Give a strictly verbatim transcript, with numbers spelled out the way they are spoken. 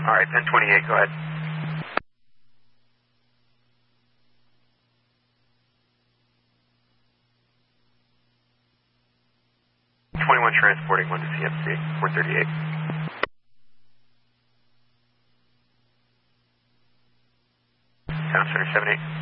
All right, ten twenty-eight, go ahead. twenty-one transporting one to C M C, four thirty-eight. Sound center seven eight.